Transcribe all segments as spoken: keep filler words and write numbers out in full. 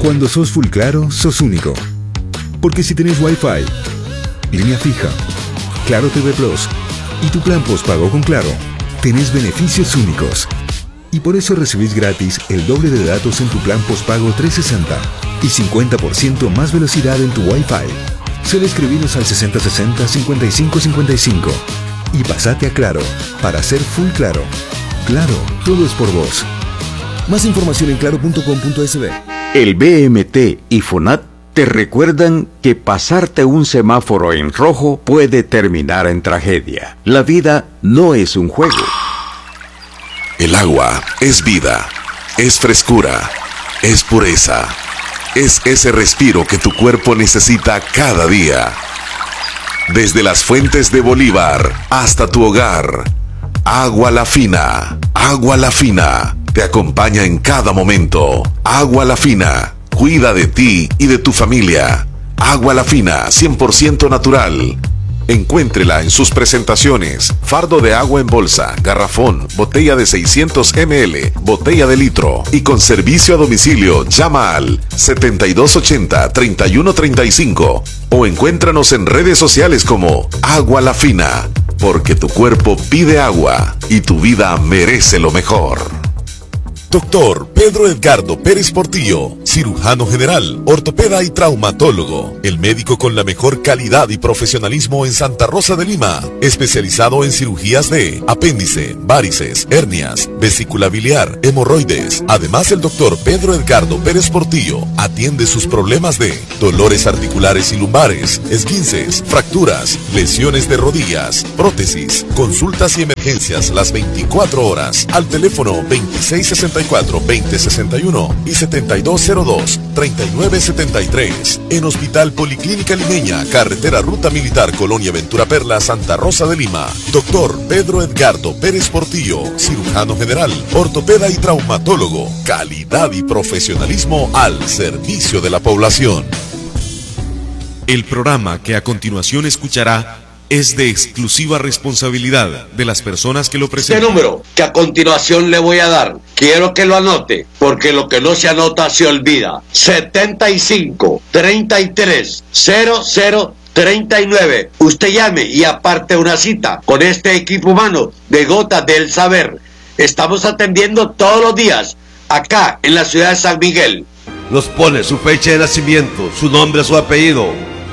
Cuando sos full claro, sos único. Porque si tenés Wi-Fi, línea fija, Claro T V Plus y tu plan postpago con Claro, tenés beneficios únicos. Y por eso recibís gratis el doble de datos en tu plan postpago trescientos sesenta y cincuenta por ciento más velocidad en tu Wi-Fi. Solo escribinos al sesenta sesenta cincuenta y cinco cincuenta y cinco y pasate a Claro para ser full claro. Claro, todo es por vos. Más información en claro punto com punto es be. El B M T y FONAT te recuerdan que pasarte un semáforo en rojo puede terminar en tragedia. La vida no es un juego. El agua es vida, es frescura, es pureza, es ese respiro que tu cuerpo necesita cada día. Desde las fuentes de Bolívar hasta tu hogar, Agua La Fina, Agua La Fina, te acompaña en cada momento. Agua La Fina, cuida de ti y de tu familia. Agua La Fina, cien por ciento natural. Encuéntrela en sus presentaciones: fardo de agua en bolsa, garrafón, botella de seiscientos mililitros, botella de litro y con servicio a domicilio. Llama al setenta y dos ochenta, treinta y uno treinta y cinco o encuéntranos en redes sociales como Agua La Fina, porque tu cuerpo pide agua y tu vida merece lo mejor. Doctor Pedro Edgardo Pérez Portillo, cirujano general, ortopeda y traumatólogo, el médico con la mejor calidad y profesionalismo en Santa Rosa de Lima, especializado en cirugías de apéndice, varices, hernias, vesícula biliar, hemorroides. Además, el doctor Pedro Edgardo Pérez Portillo atiende sus problemas de dolores articulares y lumbares, esguinces, fracturas, lesiones de rodillas, prótesis, consultas y emergencias las veinticuatro horas al teléfono veintiséis sesenta y cuatro, veinte sesenta y uno y setenta y dos cero dos, treinta y nueve setenta y tres. En Hospital Policlínica Limeña, carretera Ruta Militar, Colonia Ventura Perla, Santa Rosa de Lima. Doctor Pedro Edgardo Pérez Portillo, cirujano general, ortopeda y traumatólogo. Calidad y profesionalismo al servicio de la población. El programa que a continuación escuchará es de exclusiva responsabilidad de las personas que lo presentan. Este número que a continuación le voy a dar, quiero que lo anote, porque lo que no se anota se olvida. setenta y cinco, treinta y tres, cero cero treinta y nueve. Usted llame y aparte una cita con este equipo humano de Gotas del Saber. Estamos atendiendo todos los días acá en la ciudad de San Miguel. Nos pone su fecha de nacimiento, su nombre, su apellido,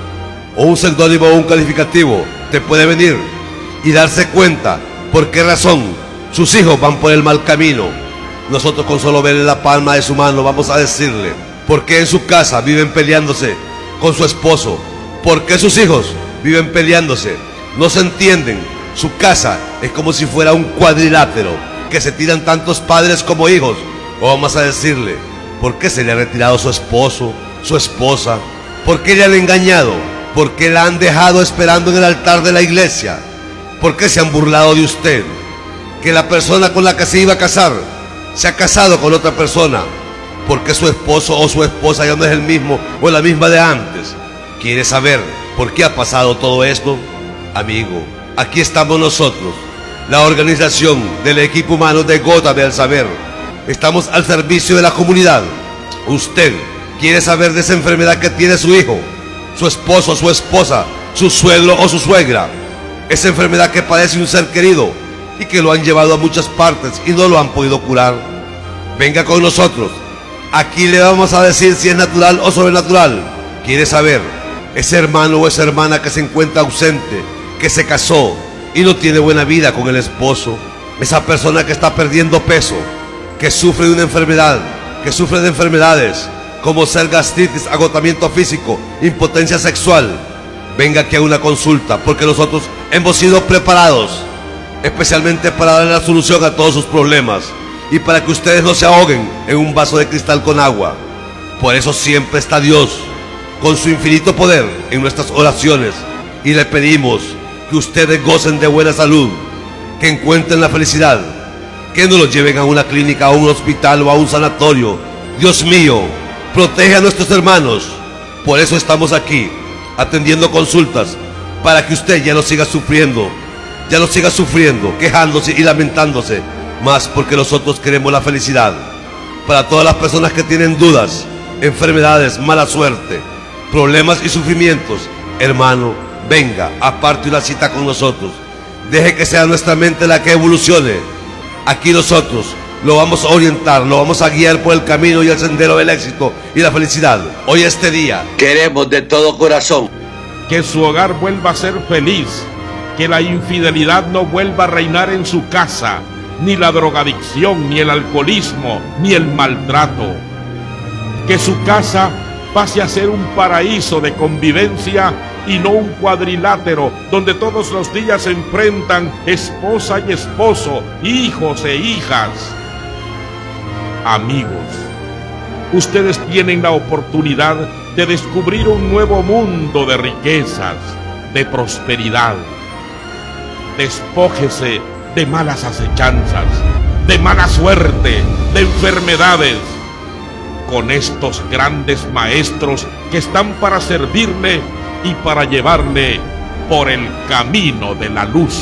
o un seudónimo o un calificativo. Te puede venir y darse cuenta por qué razón sus hijos van por el mal camino. Nosotros, con solo verle la palma de su mano, vamos a decirle por qué en su casa viven peleándose con su esposo, por qué sus hijos viven peleándose, no se entienden. Su casa es como si fuera un cuadrilátero que se tiran tantos padres como hijos. O vamos a decirle por qué se le ha retirado su esposo, su esposa, por qué le han engañado, ¿por qué la han dejado esperando en el altar de la iglesia? ¿Por qué se han burlado de usted? Que la persona con la que se iba a casar se ha casado con otra persona. ¿Por qué su esposo o su esposa ya no es el mismo o la misma de antes? ¿Quiere saber por qué ha pasado todo esto? Amigo, aquí estamos nosotros, la organización del equipo humano de Gotas del Saber. Estamos al servicio de la comunidad. Usted quiere saber de esa enfermedad que tiene su hijo, su esposo, su esposa, su suegro o su suegra, esa enfermedad que padece un ser querido y que lo han llevado a muchas partes y no lo han podido curar. Venga con nosotros, aquí le vamos a decir si es natural o sobrenatural. ¿Quiere saber? Ese hermano o esa hermana que se encuentra ausente, que se casó y no tiene buena vida con el esposo, esa persona que está perdiendo peso, que sufre de una enfermedad, que sufre de enfermedades como ser gastritis, agotamiento físico, impotencia sexual. Venga aquí a una consulta, porque nosotros hemos sido preparados especialmente para darle la solución a todos sus problemas y para que ustedes no se ahoguen en un vaso de cristal con agua. Por eso siempre está Dios con su infinito poder en nuestras oraciones, y le pedimos que ustedes gocen de buena salud, que encuentren la felicidad, que no los lleven a una clínica, a un hospital o a un sanatorio. Dios mío, protege a nuestros hermanos. Por eso estamos aquí, atendiendo consultas, para que usted ya no siga sufriendo, ya no siga sufriendo, quejándose y lamentándose, más porque nosotros queremos la felicidad. Para todas las personas que tienen dudas enfermedades, mala suerte, problemas y sufrimientos, hermano, venga, aparte una cita con nosotros. Deje que sea nuestra mente la que evolucione. Aquí nosotros lo vamos a orientar, lo vamos a guiar por el camino y el sendero del éxito y la felicidad. Hoy este día queremos de todo corazón que su hogar vuelva a ser feliz, que la infidelidad no vuelva a reinar en su casa, ni la drogadicción, ni el alcoholismo, ni el maltrato. Que su casa pase a ser un paraíso de convivencia y no un cuadrilátero donde todos los días se enfrentan esposa y esposo, hijos e hijas. Amigos, ustedes tienen la oportunidad de descubrir un nuevo mundo de riquezas, de prosperidad. Despójese de malas acechanzas, de mala suerte, de enfermedades, con estos grandes maestros que están para servirle y para llevarle por el camino de la luz.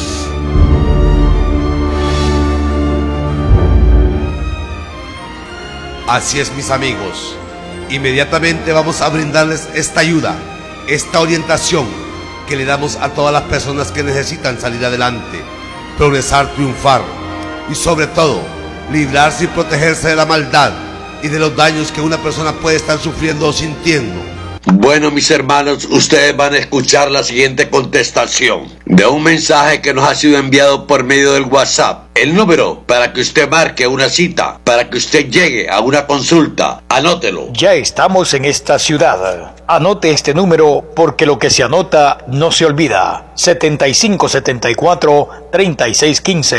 Así es, mis amigos. Inmediatamente vamos a brindarles esta ayuda, esta orientación que le damos a todas las personas que necesitan salir adelante, progresar, triunfar y sobre todo, librarse y protegerse de la maldad y de los daños que una persona puede estar sufriendo o sintiendo. Bueno, mis hermanos, ustedes van a escuchar la siguiente contestación de un mensaje que nos ha sido enviado por medio del WhatsApp. El número para que usted marque una cita, para que usted llegue a una consulta, anótelo. Ya estamos en esta ciudad. Anote este número porque lo que se anota no se olvida. setenta y cinco setenta y cuatro treinta y seis quince.